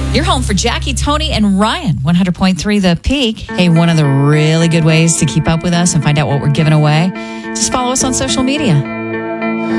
You're home for Jackie, Tony, and Ryan. 100.3 The Peak. Hey, one of the really good ways to keep up with us and find out what we're giving away, just follow us on social media.